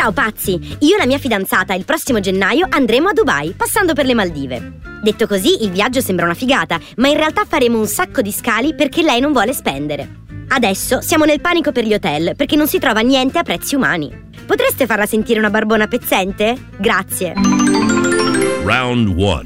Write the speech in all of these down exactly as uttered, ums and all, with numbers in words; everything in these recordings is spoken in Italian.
Ciao pazzi, io e la mia fidanzata il prossimo gennaio andremo a Dubai, passando per le Maldive. Detto così, il viaggio sembra una figata, ma in realtà faremo un sacco di scali perché lei non vuole spendere. Adesso siamo nel panico per gli hotel perché non si trova niente a prezzi umani. Potreste farla sentire una barbona pezzente? Grazie. Round one.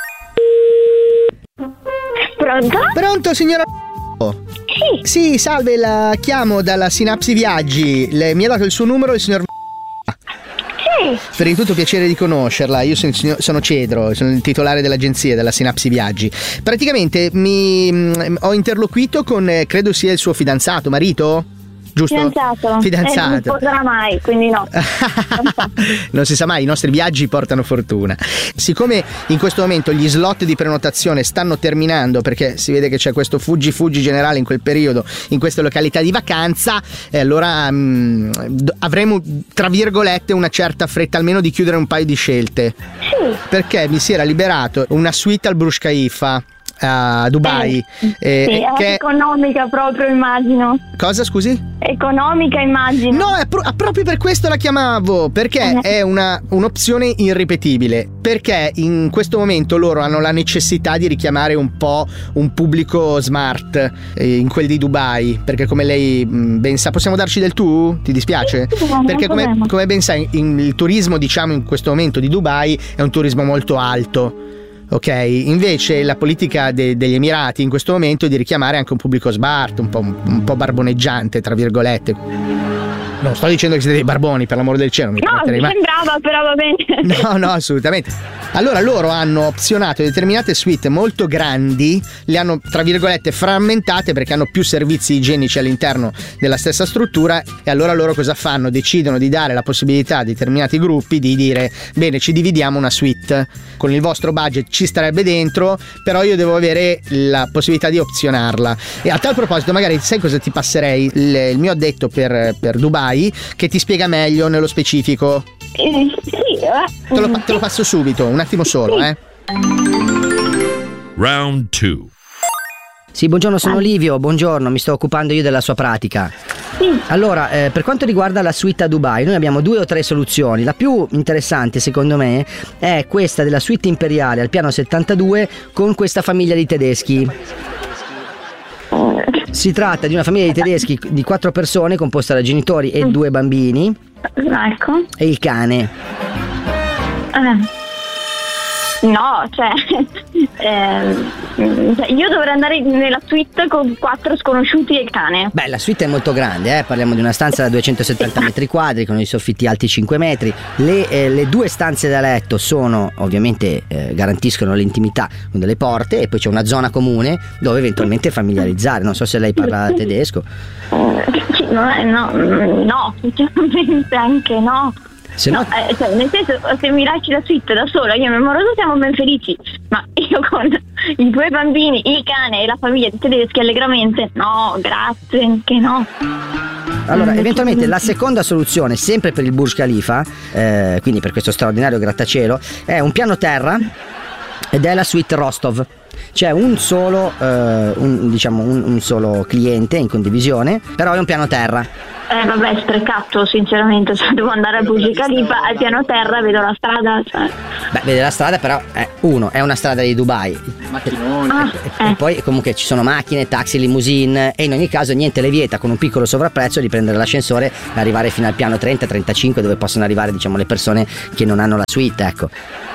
Pronto? Pronto, signora? Sì. Sì, salve, la chiamo dalla Sinapsi Viaggi. Le, mi ha dato il suo numero il signor. Sì. Prima di tutto piacere di conoscerla. Io sono, sono Cedro, sono il titolare dell'agenzia della Sinapsi Viaggi. Praticamente mi mh, ho interloquito con, eh, credo sia il suo fidanzato, marito? Giusto? Fidanzato. Fidanzato. Eh, non sposerà mai, quindi no. Non si sa mai, i nostri viaggi portano fortuna. Siccome in questo momento gli slot di prenotazione stanno terminando, perché si vede che c'è questo fuggi fuggi generale in quel periodo, in queste località di vacanza, eh, allora mh, avremo, tra virgolette, una certa fretta almeno di chiudere un paio di scelte. Sì. Perché mi si era liberato una suite al Burj Khalifa a Dubai, eh, eh, sì, è che economica proprio, immagino. Cosa, scusi? Economica, immagino. No, è pro- proprio per questo la chiamavo, perché è una, un'opzione irripetibile, perché in questo momento loro hanno la necessità di richiamare un po' un pubblico smart eh, in quel di Dubai, perché come lei mh, ben sa, possiamo darci del tu? Ti dispiace? Sì, sì, perché come, come ben sai, in, il turismo, diciamo, in questo momento di Dubai è un turismo molto alto. Ok, invece la politica de- degli Emirati in questo momento è di richiamare anche un pubblico smart, un po', un po' barboneggiante, tra virgolette. Non sto dicendo che siete dei barboni, per l'amore del cielo. Mi no, mi mai... sembrava, però va bene. No, no, assolutamente. Allora loro hanno opzionato determinate suite molto grandi, le hanno, tra virgolette, frammentate perché hanno più servizi igienici all'interno della stessa struttura, e allora loro cosa fanno? Decidono di dare la possibilità a determinati gruppi di dire: bene, ci dividiamo una suite, con il vostro budget ci starebbe dentro, però io devo avere la possibilità di opzionarla. E a tal proposito, magari sai cosa ti passerei? Il, il mio addetto per, per Dubai, che ti spiega meglio nello specifico. Eh, sì, eh. Te lo, te lo passo subito, un attimo solo, eh. Round two. Sì, buongiorno, sono Livio, buongiorno, mi sto occupando io della sua pratica. Sì. Allora, eh, per quanto riguarda la suite a Dubai, noi abbiamo due o tre soluzioni. La più interessante, secondo me, è questa della suite imperiale al piano settantadue con questa famiglia di tedeschi. Si tratta di una famiglia di tedeschi di quattro persone composta da genitori e due bambini. Ecco. E il cane. Eh. No, cioè, ehm, cioè io dovrei andare nella suite con quattro sconosciuti e il cane. Beh, la suite è molto grande, eh? Parliamo di una stanza da duecentosettanta metri quadri con i soffitti alti cinque metri. Le, eh, le due stanze da letto sono, ovviamente, eh, garantiscono l'intimità con delle porte, e poi c'è una zona comune dove eventualmente familiarizzare. Non so se lei parla tedesco. Sì, no, no, no, sinceramente anche no. Se no, no eh, cioè, nel senso, se mi lasci la suite da sola, io e mio amoroso siamo ben felici, ma io con i due bambini, il cane e la famiglia di tedeschi allegramente, no, grazie, che no. Allora, eventualmente la seconda soluzione, sempre per il Burj Khalifa, eh, quindi per questo straordinario grattacielo, è un piano terra ed è la suite Rostov. C'è un solo, eh, un, diciamo, un, un solo cliente in condivisione, però è un piano terra. Eh vabbè, sprecato sinceramente, cioè, devo andare al Burj Khalifa, al piano terra, vedo la strada, cioè. Beh, vede la strada, però è uno, è una strada di Dubai. Macchinoni. Ah, E eh. poi comunque ci sono macchine, taxi, limousine, e in ogni caso niente le vieta con un piccolo sovrapprezzo di prendere l'ascensore e arrivare fino al piano trenta trentacinque, dove possono arrivare, diciamo, le persone che non hanno la suite, ecco.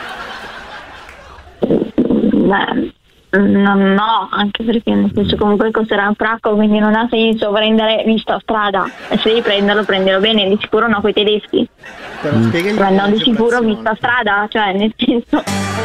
Beh, no, no, anche perché nel senso comunque costerà un fracco, quindi non ha senso prendere visto a strada. E se devi prenderlo, prendilo bene, di sicuro no coi tedeschi. Però spiegagli Ma la non di sicuro agevolazione. visto a strada, cioè nel senso.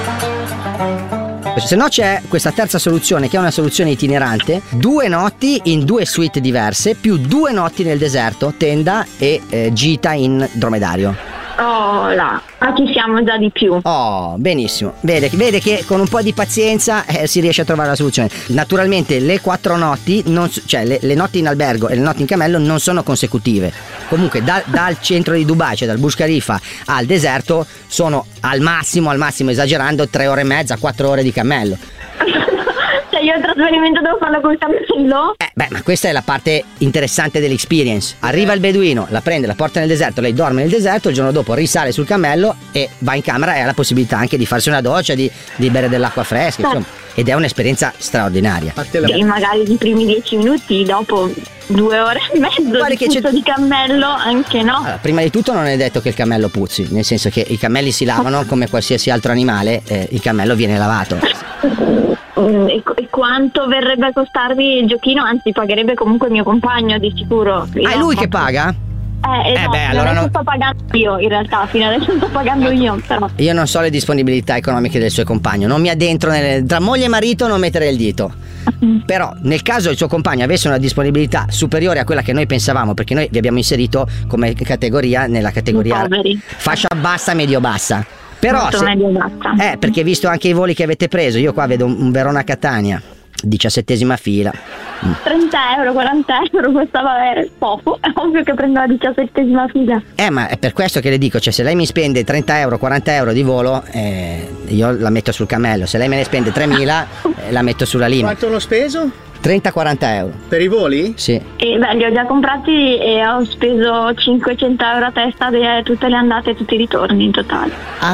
Se no c'è questa terza soluzione, che è una soluzione itinerante: due notti in due suite diverse, più due notti nel deserto, tenda e eh, gita in dromedario. Oh là, ma ci siamo già di più. Oh, benissimo. Vede, vede che con un po' di pazienza eh, si riesce a trovare la soluzione. Naturalmente le quattro notti, non, cioè le, le notti in albergo e le notti in cammello non sono consecutive. Comunque da, dal centro di Dubai, cioè dal Burj Khalifa al deserto, sono al massimo, al massimo esagerando, tre ore e mezza, quattro ore di cammello. Cioè io il trasferimento devo farlo col cammello? Eh, beh, ma questa è la parte interessante dell'experience. Arriva il beduino, la prende, la porta nel deserto, lei dorme nel deserto, il giorno dopo risale sul cammello e va in camera e ha la possibilità anche di farsi una doccia, di, di bere dell'acqua fresca, insomma. Ed è un'esperienza straordinaria. E magari i primi dieci minuti, dopo due ore e mezzo Guarda di che puzza c'è- di cammello, anche no. Allora, prima di tutto non è detto che il cammello puzzi, nel senso che i cammelli si lavano come qualsiasi altro animale, eh, il cammello viene lavato. Mm, E, e quanto verrebbe a costarvi il giochino? Anzi, pagherebbe comunque il mio compagno di sicuro. Io Ah, è lui ho che fatto- paga? Eh, Eh esatto, beh, fino allora adesso no- sto pagando io, in realtà, fino adesso sto pagando io, però. Io non so le disponibilità economiche del suo compagno, non mi addentro nelle, tra moglie e marito non mettere il dito. Però nel caso il suo compagno avesse una disponibilità superiore a quella che noi pensavamo, perché noi vi abbiamo inserito come categoria nella categoria poveri. fascia bassa medio bassa. Però Molto se- medio bassa. eh, perché visto anche i voli che avete preso, io qua vedo un, un Verona Catania, diciassettesima fila. trenta euro, quaranta euro costava eh, poco, è ovvio che prendo la diciassettesima fila. Eh, ma è per questo che le dico, cioè se lei mi spende trenta euro, quaranta euro di volo, eh, io la metto sul cammello, se lei me ne spende tremila, eh, la metto sulla lima. Quanto l'ho speso? trenta quaranta euro. Per i voli? Sì. E beh, li ho già comprati e ho speso cinquecento euro a testa di tutte le andate e tutti i ritorni in totale.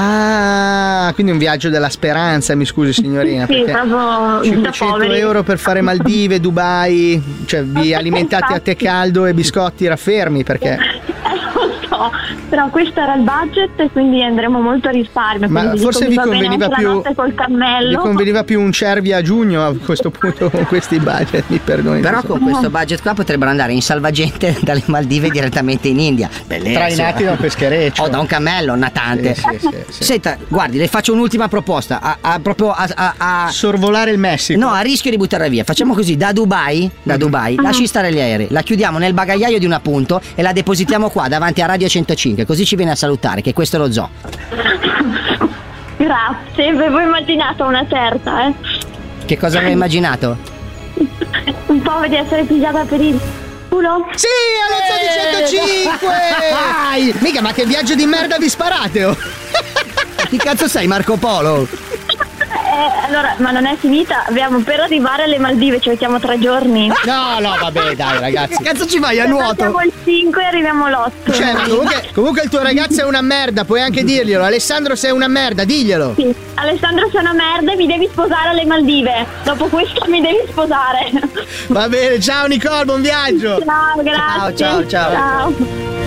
Ah, quindi un viaggio della speranza, mi scusi signorina. Sì, perché proprio da cinquecento poveri. euro per fare Maldive, Dubai, cioè vi alimentate a tè caldo e biscotti raffermi perché... Eh, lo so, però questo era il budget e quindi andremo molto a risparmio. Ma quindi forse dico, vi mi va bene conveniva anche più la notte col vi cammello. conveniva più un cervi a giugno a questo punto con questi budget, mi perdoni. Però con questo budget qua potrebbero andare in salvagente dalle Maldive direttamente in India. Bellissimo. trainati da un peschereccio. O da un cammello, un natante. Sì, sì, sì, sì. Senta, guardi, le faccio un'ultima proposta. A, a- proprio a, a- a- Sorvolare il Messico. No, a rischio di buttarla via. Facciamo così, da Dubai, da Dubai, lasci stare gli aerei, la chiudiamo nel bagagliaio di un appunto e la depositiamo qua davanti a Radio centocinque, così ci viene a salutare, che questo è lo zoo. Grazie, avevo immaginato una certa, eh. Che cosa aveva immaginato? Un po' di essere pigiata per il culo. Sì, allo Zoo di centocinque! Dai! Mica, ma che viaggio di merda vi sparate, oh! Chi cazzo sei, Marco Polo? Eh, allora, ma non è finita, abbiamo per arrivare alle Maldive, ci mettiamo tre giorni. No, no, vabbè, dai, ragazzi. Che cazzo ci vai a Partiamo nuoto? il cinque e arriviamo l'otto. Cioè, ma comunque, comunque il tuo ragazzo è una merda, puoi anche dirglielo. Alessandro sei una merda, diglielo. Sì. Alessandro sei una merda e mi devi sposare alle Maldive. Dopo questo mi devi sposare. Va bene, ciao Nicole, buon viaggio. Ciao, grazie. Ciao, ciao, ciao. Ciao.